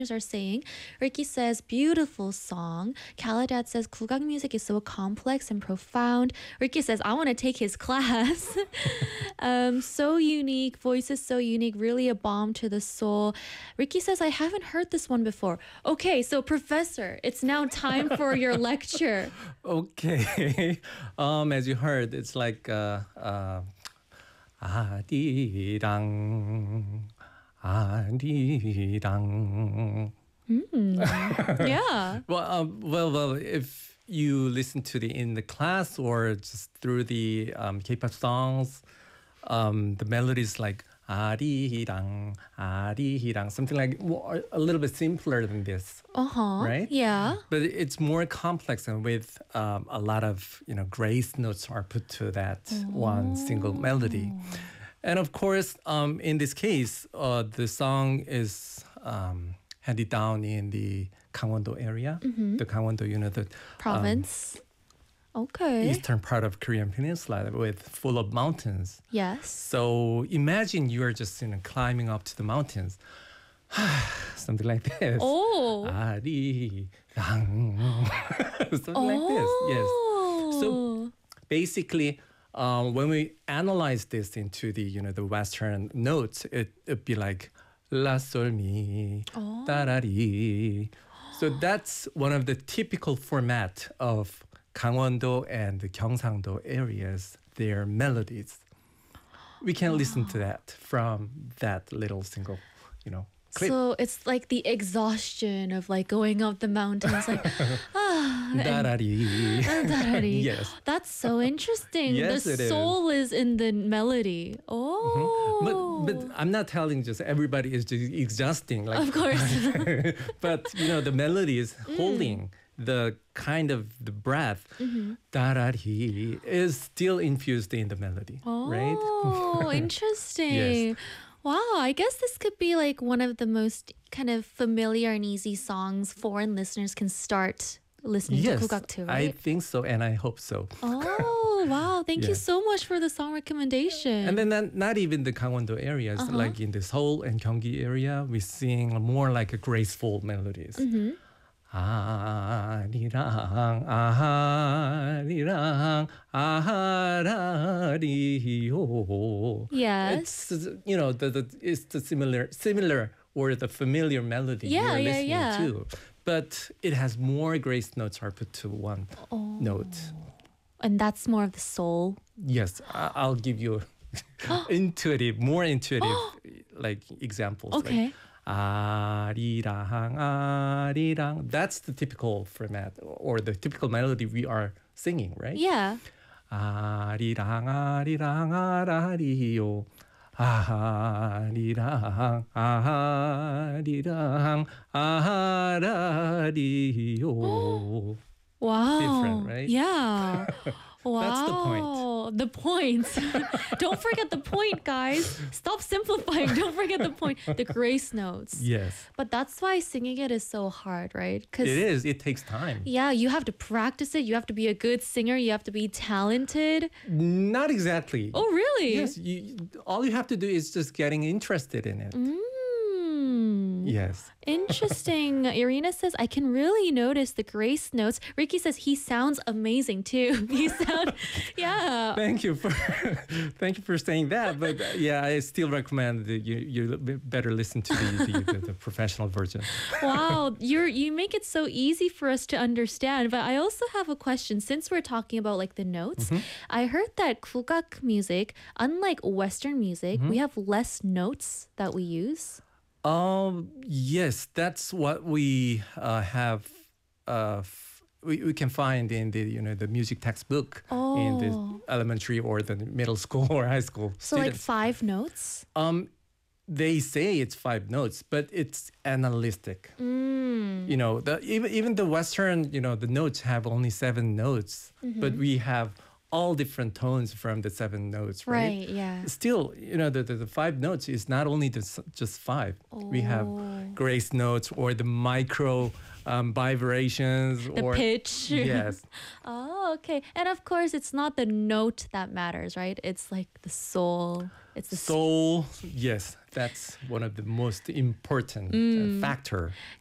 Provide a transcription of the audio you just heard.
are saying. Ricky says, beautiful song. Kaladat says, 국악 music is so complex and profound. Ricky says, I want to take his class. So unique, voice is so unique, really a balm to the soul. Ricky says, I haven't heard this one before. Okay, so Professor, it's now time for your lecture. Okay. As you heard, it's like 아디랑 아디랑. Yeah. Well, if you listen to in the class or just through the K-pop songs, the melody is like 아리랑 아리랑, something like a little bit simpler than this. Right? Yeah. But it's more complex and with a lot of grace notes are put to that one single melody. And of course, in this case, the song is handed down in the Gangwon-do area, the Gangwon-do, the Province. Okay. eastern part of Korean Peninsula with full of mountains. Yes. So imagine you are just climbing up to the mountains. Something like this. Oh. 아리랑. Something like this. Yes. So basically, when we analyze this into the Western notes, it'd be like la sol mi tarari. So that's one of the typical format of Gangwon-do and the Gyeongsang-do areas, their melodies. We can listen to that from that little single, clip. So it's like the exhaustion of like going up the mountains, like Darari. Darari. Yes. That's so interesting. Yes, The it is. soul is in the melody. Oh. But I'm not telling just everybody is just exhausting. Like, Of course. but the melody is holding the kind of the breath. Darari is still infused in the melody, right? Oh, interesting. Yes. Wow, I guess this could be like one of the most kind of familiar and easy songs foreign listeners can start listening Yes, to 국악 to, I right? think so, and I hope so. Oh, wow. Thank you Yes. so much for the song recommendation. And then not even the Gangwon-do areas, like in the Seoul and Gyeonggi area, we sing more like a graceful melodies. 아리랑 아리랑 아라리요. Yes. It's it's the similar or the familiar melody Yeah, you're yeah, listening yeah. to, but it has more grace notes are put to one note. And that's more of the soul. Yes, I'll give you more intuitive like examples. Okay. Like, 아리랑 아리랑. That's the typical format or the typical melody we are singing, right? Yeah. 아리랑 아리랑 아라리요. 아리랑 아리랑 아라리요. Wow. Different, right? Yeah. Wow. That's the point. The point. Don't forget the point, guys. Stop simplifying. Don't forget the point. The grace notes. Yes, But that's why singing it is so hard, right? it is. It takes time. Yeah, you have to practice it. You have to be a good singer. You have to be talented. Not exactly. Oh, really? Yes, all you have to do is just getting interested in it. Yes. Interesting. Irina says, I can really notice the grace notes. Ricky says he sounds amazing too. Yeah. Thank you for saying that. But yeah, I still recommend that you better listen to the professional version. Wow, you make it so easy for us to understand. But I also have a question. Since we're talking about like the notes, I heard that 국악 music, unlike Western music, we have less notes that we use. Yes, that's what we have. We can find in the music textbook in the elementary or the middle school or high school So like students. 5 notes? They say it's 5 notes, but it's analytic. Even the Western, the notes have only 7 notes, but we have all different tones from the 7 notes, right? Right, yeah. Still, the 5 notes is not only just 5. We have grace notes or the micro vibrations The or pitch. yes. Oh, okay. And of course, it's not the note that matters, right? It's like the soul. It's the Soul, yes, That's one of the most important factor.